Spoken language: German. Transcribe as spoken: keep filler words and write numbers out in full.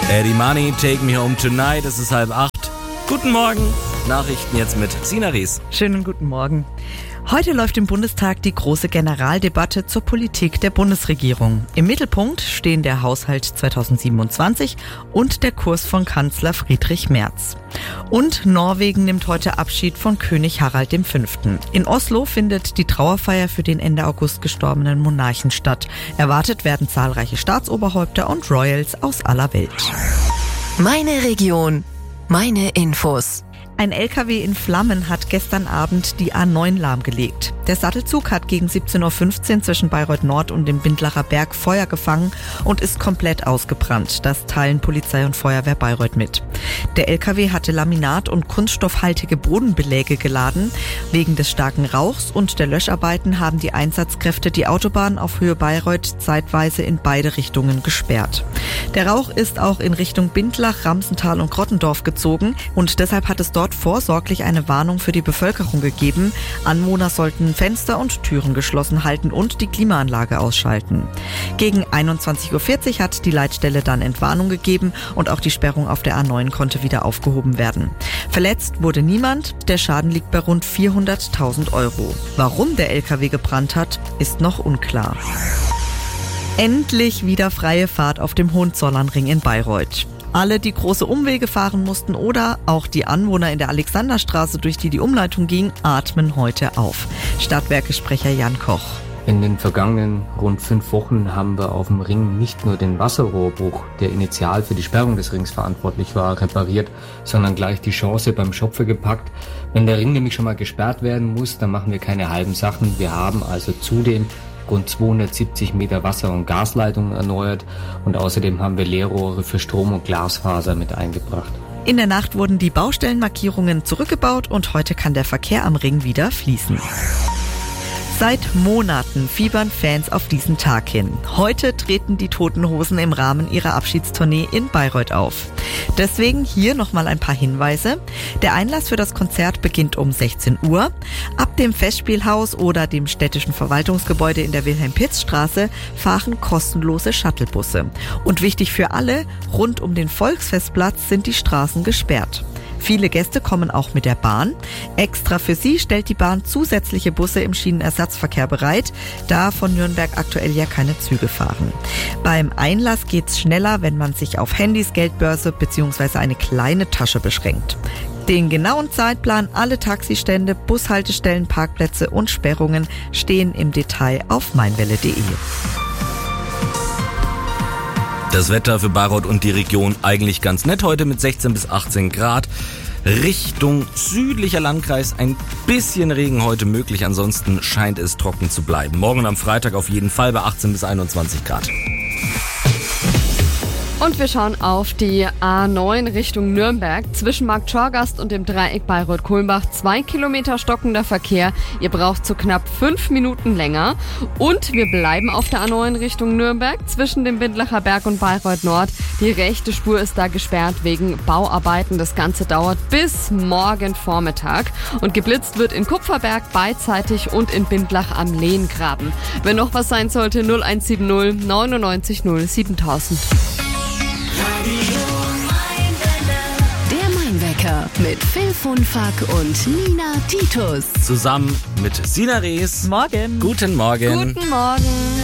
Eddie Money, Take Me Home Tonight. Es ist halb acht. Guten Morgen. Nachrichten jetzt mit Sina Ries. Schönen guten Morgen. Heute läuft im Bundestag die große Generaldebatte zur Politik der Bundesregierung. Im Mittelpunkt stehen der Haushalt zweitausendsiebenundzwanzig und der Kurs von Kanzler Friedrich Merz. Und Norwegen nimmt heute Abschied von König Harald der Fünfte. In Oslo findet die Trauerfeier für den Ende August gestorbenen Monarchen statt. Erwartet werden zahlreiche Staatsoberhäupter und Royals aus aller Welt. Meine Region, meine Infos. Ein L K W in Flammen hat gestern Abend die A neun lahmgelegt. Der Sattelzug hat gegen siebzehn Uhr fünfzehn zwischen Bayreuth Nord und dem Bindlacher Berg Feuer gefangen und ist komplett ausgebrannt. Das teilen Polizei und Feuerwehr Bayreuth mit. Der L K W hatte Laminat- und kunststoffhaltige Bodenbeläge geladen. Wegen des starken Rauchs und der Löscharbeiten haben die Einsatzkräfte die Autobahn auf Höhe Bayreuth zeitweise in beide Richtungen gesperrt. Der Rauch ist auch in Richtung Bindlach, Ramsental und Grottendorf gezogen und deshalb hat es dort vorsorglich eine Warnung für die Bevölkerung gegeben. Anwohner sollten Fenster und Türen geschlossen halten und die Klimaanlage ausschalten. Gegen einundzwanzig Uhr vierzig hat die Leitstelle dann Entwarnung gegeben und auch die Sperrung auf der A neun konnte wieder aufgehoben werden. Verletzt wurde niemand, der Schaden liegt bei rund vierhunderttausend Euro. Warum der L K W gebrannt hat, ist noch unklar. Endlich wieder freie Fahrt auf dem Hohenzollernring in Bayreuth. Alle, die große Umwege fahren mussten oder auch die Anwohner in der Alexanderstraße, durch die die Umleitung ging, atmen heute auf. Stadtwerke-Sprecher Jan Koch. In den vergangenen rund fünf Wochen haben wir auf dem Ring nicht nur den Wasserrohrbruch, der initial für die Sperrung des Rings verantwortlich war, repariert, sondern gleich die Chance beim Schopfe gepackt. Wenn der Ring nämlich schon mal gesperrt werden muss, dann machen wir keine halben Sachen. Wir haben also zudem rund zweihundertsiebzig Meter Wasser- und Gasleitungen erneuert und außerdem haben wir Leerrohre für Strom und Glasfaser mit eingebracht. In der Nacht wurden die Baustellenmarkierungen zurückgebaut und heute kann der Verkehr am Ring wieder fließen. Seit Monaten fiebern Fans auf diesen Tag hin. Heute treten die Toten Hosen im Rahmen ihrer Abschiedstournee in Bayreuth auf. Deswegen hier nochmal ein paar Hinweise. Der Einlass für das Konzert beginnt um sechzehn Uhr. Ab dem Festspielhaus oder dem städtischen Verwaltungsgebäude in der Wilhelm-Pitz-Straße fahren kostenlose Shuttlebusse. Und wichtig für alle, rund um den Volksfestplatz sind die Straßen gesperrt. Viele Gäste kommen auch mit der Bahn. Extra für sie stellt die Bahn zusätzliche Busse im Schienenersatzverkehr bereit, da von Nürnberg aktuell ja keine Züge fahren. Beim Einlass geht's schneller, wenn man sich auf Handys, Geldbörse bzw. eine kleine Tasche beschränkt. Den genauen Zeitplan, alle Taxistände, Bushaltestellen, Parkplätze und Sperrungen stehen im Detail auf meinwelle punkt de. Das Wetter für Bayreuth und die Region eigentlich ganz nett heute mit sechzehn bis achtzehn Grad. Richtung südlicher Landkreis ein bisschen Regen heute möglich, ansonsten scheint es trocken zu bleiben. Morgen am Freitag auf jeden Fall bei achtzehn bis einundzwanzig Grad. Und wir schauen auf die A neun Richtung Nürnberg. Zwischen Markt Schorgast und dem Dreieck Bayreuth-Kulmbach zwei Kilometer stockender Verkehr. Ihr braucht so knapp fünf Minuten länger. Und wir bleiben auf der A neun Richtung Nürnberg zwischen dem Bindlacher Berg und Bayreuth Nord. Die rechte Spur ist da gesperrt wegen Bauarbeiten. Das Ganze dauert bis morgen Vormittag. Und geblitzt wird in Kupferberg beidseitig und in Bindlach am Lehngraben. Wenn noch was sein sollte, null eins sieben null neunundneunzig null siebentausend. Der Mainwecker mit Phil Funfack und Nina Titus. Zusammen mit Sina Ries. Morgen. Guten Morgen. Guten Morgen.